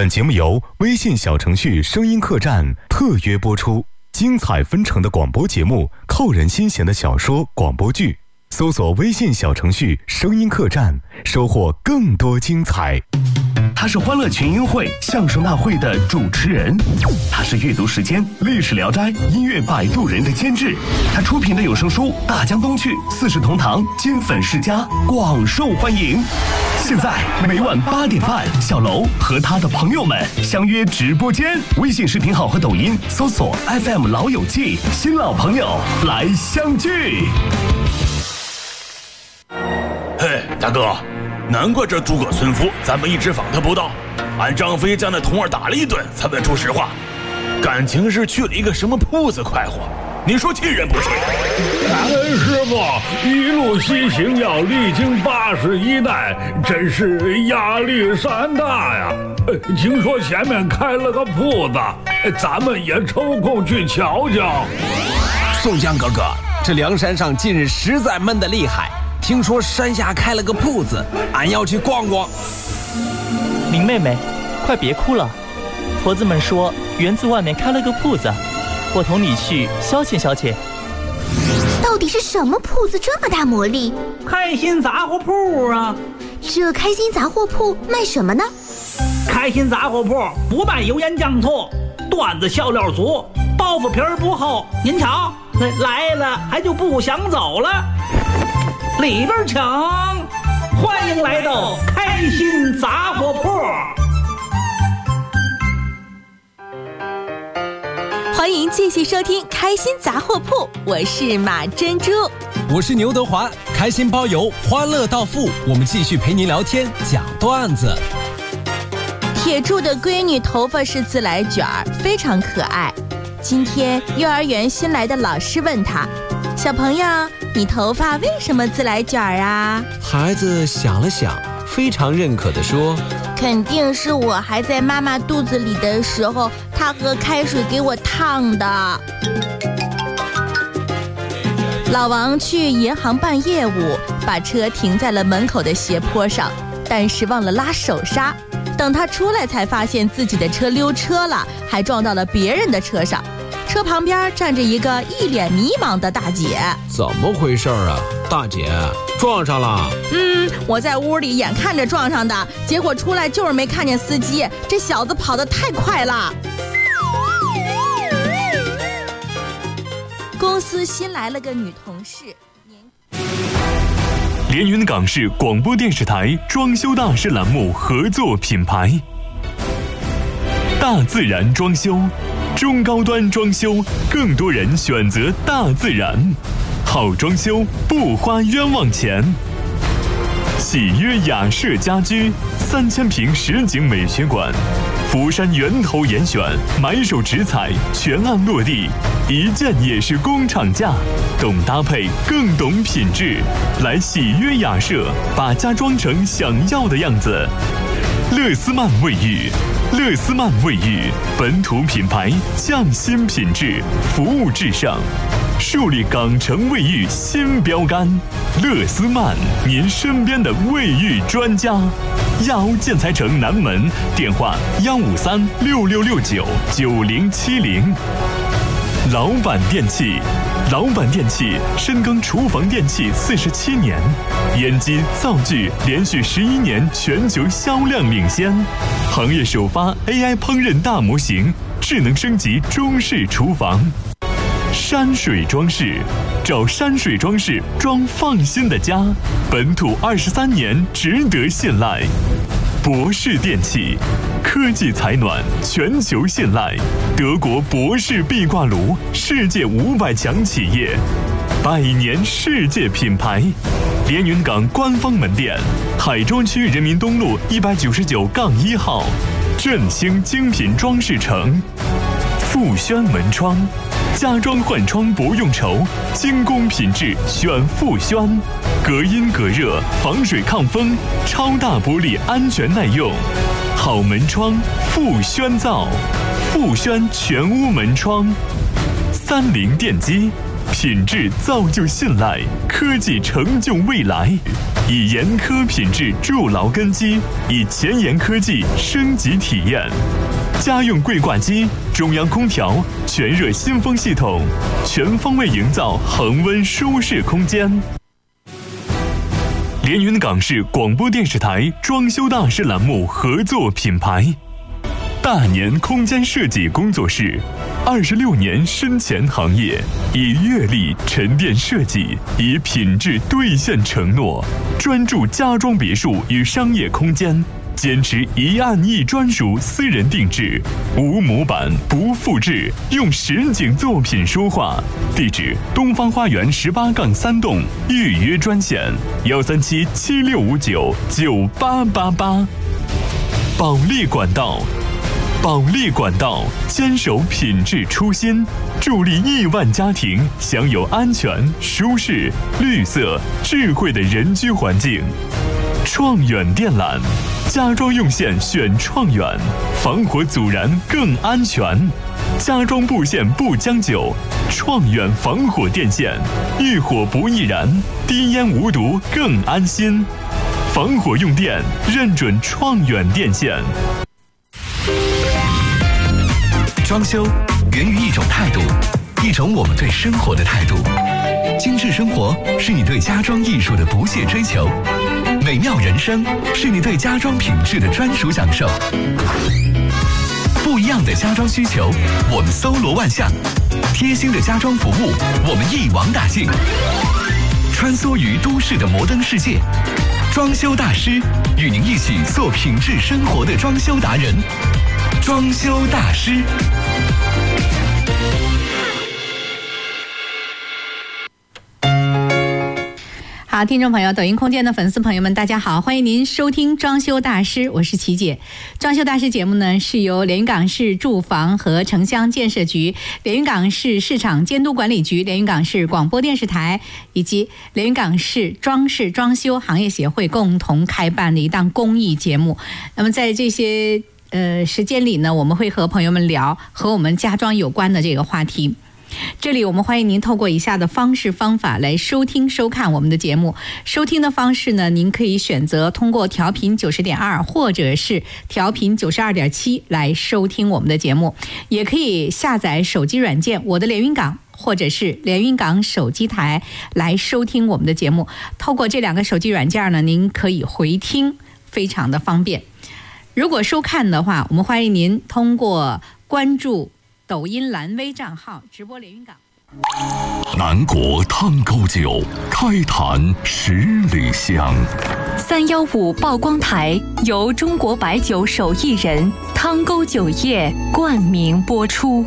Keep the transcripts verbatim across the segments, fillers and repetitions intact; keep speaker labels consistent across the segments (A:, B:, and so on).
A: 本节目由微信小程序声音客栈特约播出，精彩纷呈的广播节目，扣人心弦的小说广播剧，搜索微信小程序声音客栈，收获更多精彩。
B: 他是欢乐群英会相声大会的主持人，他是阅读时间历史聊斋音乐摆渡人的监制，他出品的有声书《大江东去》四世同堂金粉世家广受欢迎。现在每晚八点半，小楼和他的朋友们相约直播间，微信视频号和抖音搜索 F M 老友记，新老朋友来相聚。
C: 嘿，大哥，难怪这诸葛村夫咱们一直访他不到，俺张飞将那童儿打了一顿才问出实话，感情是去了一个什么铺子快活，你说气人不气？
D: 感恩师傅一路西行要历经八十一代，真是压力山大呀。听说前面开了个铺子，咱们也抽空去瞧瞧。
E: 宋江哥哥，这梁山上近日实在闷得厉害，听说山下开了个铺子，俺要去逛逛。
F: 林妹妹，快别哭了，婆子们说园子外面开了个铺子，我同你去消遣消遣。
G: 到底是什么铺子这么大魔力？
H: 开心杂货铺啊！
G: 这开心杂货铺卖什么呢？
H: 开心杂货铺不卖油盐酱醋，段子笑料足，包袱皮儿不厚。您瞧，来了还就不想走了。里边请，欢迎来到开心杂货铺。
I: 欢迎继续收听开心杂货铺，我是马珍珠，
E: 我是牛德华，开心包邮，欢乐到付，我们继续陪您聊天讲段子。
I: 铁柱的闺女头发是自来卷儿，非常可爱。今天幼儿园新来的老师问她，小朋友，你头发为什么自来卷儿啊？
J: 孩子想了想，非常认可地说，
I: 肯定是我还在妈妈肚子里的时候，她喝开水给我烫的。老王去银行办业务，把车停在了门口的斜坡上，但是忘了拉手刹。等他出来才发现自己的车溜车了，还撞到了别人的车上。车旁边站着一个一脸迷茫的大姐。
J: 怎么回事啊？大姐，撞上了？
I: 嗯，我在屋里眼看着撞上的，结果出来就是没看见司机，这小子跑得太快了。公司新来了个女同事，
K: 连云港市广播电视台装修大师栏目合作品牌，大自然装修，中高端装修，更多人选择大自然，好装修不花冤枉钱。喜约雅舍家居三千平实景美学馆，福山源头严选，买手直采，全案落地，一件也是工厂价，懂搭配更懂品质，来喜约雅舍，把家装成想要的样子。乐思曼卫浴，乐思曼卫浴本土品牌，匠心品质，服务至上，树立港城卫浴新标杆。乐思曼，您身边的卫浴专家。亚欧建材城南门，电话幺五三六六六九九零七零。老板电器，老板电器深耕厨房电器四十七年，烟机灶具连续十一年全球销量领先，行业首发 A I 烹饪大模型，智能升级中式厨房。山水装饰，找山水装饰装放心的家，本土二十三年，值得信赖。博士电器，科技采暖，全球信赖，德国博士壁挂炉，世界五百强企业，百年世界品牌。连云港官方门店，海珠区人民东路一百九十九杠一号，振兴精品装饰城。富轩门窗，家装换窗不用愁，精工品质选富轩，隔音隔热，防水抗风，超大玻璃安全耐用，好门窗富轩造，富轩全屋门窗。三菱电机，品质造就信赖，科技成就未来。 以严苛品质筑牢根基，以前沿科技升级体验。家用柜挂机、中央空调、全热新风系统，全方位营造恒温舒适空间。连云港市广播电视台装修大师栏目合作品牌，大年空间设计工作室，二十六年深潜行业，以阅历沉淀设计，以品质兑现承诺，专注家装别墅与商业空间，坚持一案一专属私人定制，无模板不复制，用实景作品说话。地址：东方花园十八杠三栋，预约专线：幺三七七六五九九八八八。保利管道，保利管道坚守品质初心，助力亿万家庭享有安全、舒适、绿色、智慧的人居环境。创远电缆，家装用线选创远，防火阻燃更安全。家装布线不将就，创远防火电线，遇火不易燃，低烟无毒更安心。防火用电认准创远电线。
B: 装修源于一种态度，一种我们对生活的态度。精致生活是你对家装艺术的不懈追求，美妙人生是你对家装品质的专属享受。不一样的家装需求，我们搜罗万象；贴心的家装服务，我们一网打尽。穿梭于都市的摩登世界，装修大师与您一起做品质生活的装修达人。装修大师。
L: 好，听众朋友，抖音空间的粉丝朋友们，大家好，欢迎您收听装修大师，我是琪姐。装修大师节目呢，是由连云港市住房和城乡建设局、连云港市市场监督管理局、连云港市广播电视台以及连云港市装饰装修行业协会共同开办的一档公益节目。那么在这些呃时间里呢，我们会和朋友们聊和我们家装有关的这个话题。这里我们欢迎您透过以下的方式方法来收听收看我们的节目。收听的方式呢，您可以选择通过调频九十点二或者是调频九十二点七来收听我们的节目，也可以下载手机软件我的连云港或者是连云港手机台来收听我们的节目。透过这两个手机软件呢，您可以回听，非常的方便。如果收看的话，我们欢迎您通过关注抖音蓝 V 账号直播连云港。
M: 南国汤沟酒，开坛十里香。
N: 三幺五曝光台由中国白酒手艺人汤沟酒业冠名播出。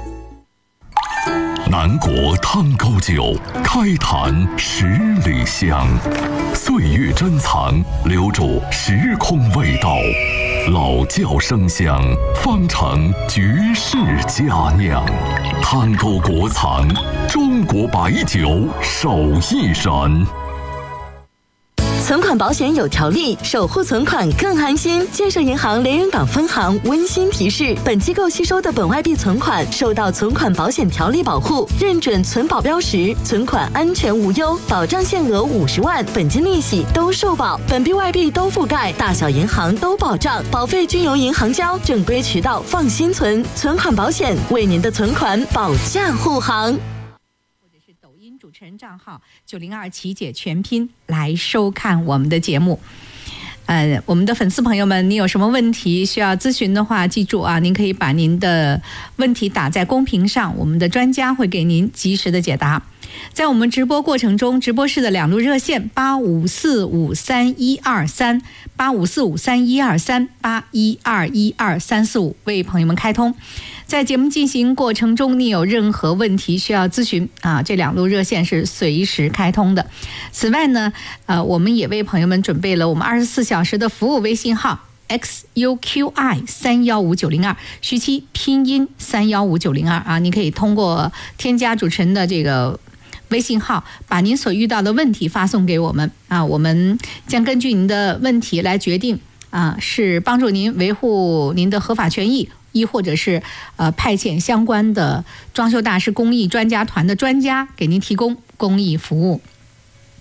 M: 南国汤沟酒，开坛十里香。岁月珍藏，留住时空味道。老窖生香，方成绝世佳酿。汤沟国产，中国白酒手艺人。
O: 存款保险有条例，守护存款更安心。建设银行连云港分行温馨提示：本机构吸收的本外币存款受到存款保险条例保护，认准存保标识，存款安全无忧，保障限额五十万，本金利息都受保，本币外币都覆盖，大小银行都保障，保费均由银行交，正规渠道放心存。存款保险为您的存款保驾护航。
L: 主持人账号九零二琪姐全拼来收看我们的节目。呃，我们的粉丝朋友们，你有什么问题需要咨询的话，记住啊，您可以把您的问题打在公屏上，我们的专家会给您及时的解答。在我们直播过程中，直播室的两路热线八五四五三一二三、八五四五三一二三、八一二一二三四五为朋友们开通。在节目进行过程中，你有任何问题需要咨询啊，这两路热线是随时开通的。此外呢，呃，我们也为朋友们准备了我们二十四小时的服务微信号 X U Q I 三一五九零二，徐七拼音三一五九零二啊，你可以通过添加主持人的这个微信号，把您所遇到的问题发送给我们啊，我们将根据您的问题来决定啊，是帮助您维护您的合法权益，亦或者是呃派遣相关的装修大师公益专家团的专家给您提供公益服务。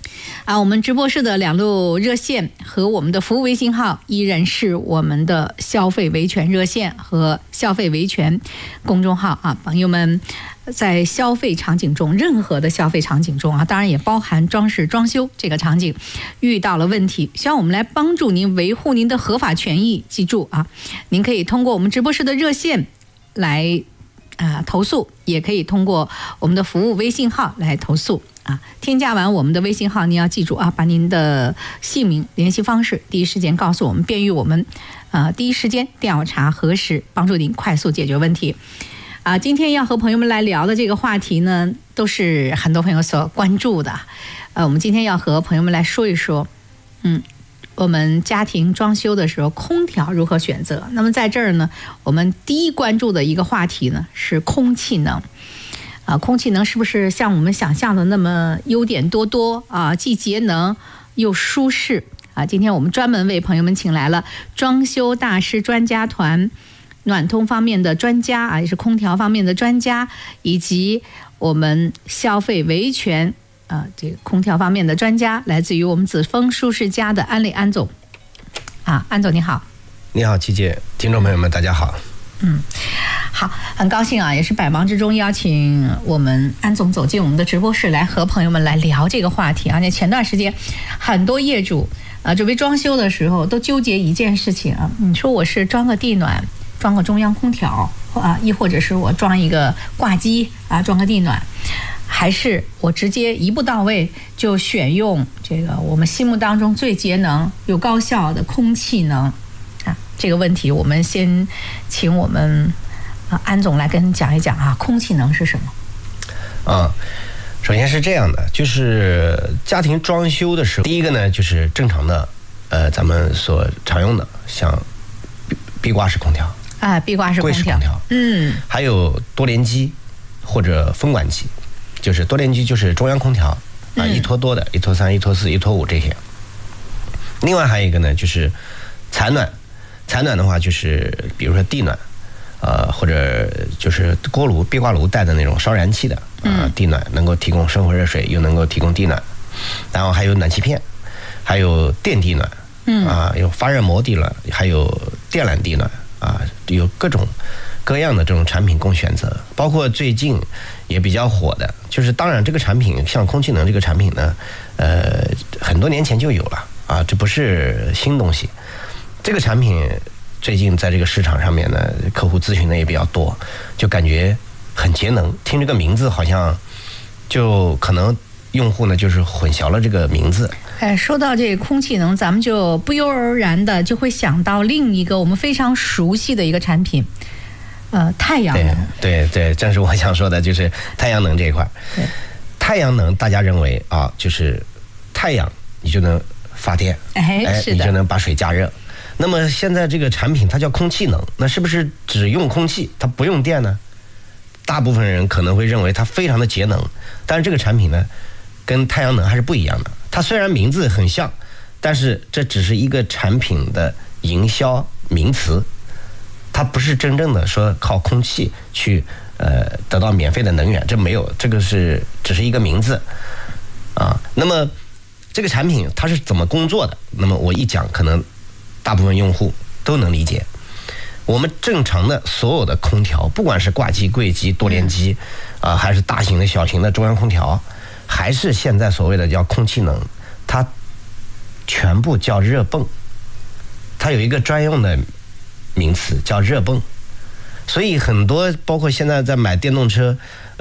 L: 啊，我们直播室的两路热线和我们的服务微信号依然是我们的消费维权热线和消费维权公众号啊，朋友们在消费场景中，任何的消费场景中啊，当然也包含装饰装修这个场景，遇到了问题，希望我们来帮助您维护您的合法权益。记住啊，您可以通过我们直播室的热线来啊、呃、投诉，也可以通过我们的服务微信号来投诉。啊，添加完我们的微信号，您要记住啊，把您的姓名、联系方式第一时间告诉我们，便于我们，呃，第一时间调查核实，帮助您快速解决问题。啊，今天要和朋友们来聊的这个话题呢，都是很多朋友所关注的。呃，我们今天要和朋友们来说一说，嗯，我们家庭装修的时候，空调如何选择？那么在这儿呢，我们第一关注的一个话题呢是空气能。啊，空气能是不是像我们想象的那么优点多多啊？既节能又舒适啊！今天我们专门为朋友们请来了装修大师专家团、暖通方面的专家啊，也是空调方面的专家，以及我们消费维权啊这个空调方面的专家，来自于我们紫枫舒适家的安磊安总啊，安总你好。
P: 你好，琪姐，听众朋友们大家好。
L: 嗯，好，很高兴啊，也是百忙之中邀请我们安总走进我们的直播室，来和朋友们来聊这个话题啊。那前段时间，很多业主啊准备装修的时候都纠结一件事情啊，你说我是装个地暖，装个中央空调啊，亦或者是我装一个挂机啊，装个地暖，还是我直接一步到位就选用这个我们心目当中最节能又高效的空气能？啊，这个问题我们先请我们啊安总来跟讲一讲啊，空气能是什么？
P: 啊，首先是这样的，就是家庭装修的时候，第一个呢就是正常的，呃，咱们所常用的，像壁壁挂式空调
L: 啊，壁挂式空调，
P: 柜式空调，
L: 嗯，
P: 还有多联机或者分管机，就是多联机就是中央空调啊，一拖多的，一拖三、一拖四、一拖五这些。另外还有一个呢，就是采暖。采暖的话，就是比如说地暖，呃，或者就是锅炉、壁挂炉带的那种烧燃气的啊、呃，地暖能够提供生活热水，又能够提供地暖，然后还有暖气片，还有电地暖，嗯啊，有发热膜地暖，还有电缆地暖啊，有各种各样的这种产品供选择。包括最近也比较火的，就是当然这个产品像空气能这个产品呢，呃，很多年前就有了啊，这不是新东西。这个产品最近在这个市场上面呢，客户咨询的也比较多，就感觉很节能。听这个名字好像就可能用户呢就是混淆了这个名字。
L: 哎，说到这个空气能，咱们就不由而然的就会想到另一个我们非常熟悉的一个产品，呃，太阳能。
P: 对对对，正是我想说的，就是太阳能这一块。
L: 对，
P: 太阳能大家认为啊，就是太阳你就能发电，
L: 哎，
P: 哎，你就能把水加热。那么现在这个产品它叫空气能，那是不是只用空气，它不用电呢？大部分人可能会认为它非常的节能，但是这个产品呢，跟太阳能还是不一样的。它虽然名字很像，但是这只是一个产品的营销名词，它不是真正的说靠空气去呃得到免费的能源，这没有，这个是只是一个名字啊。那么这个产品它是怎么工作的？那么我一讲可能大部分用户都能理解。我们正常的所有的空调，不管是挂机、柜机、多联机，啊、呃，还是大型的、小型的中央空调，还是现在所谓的叫空气能，它全部叫热泵，它有一个专用的名词叫热泵。所以很多包括现在在买电动车，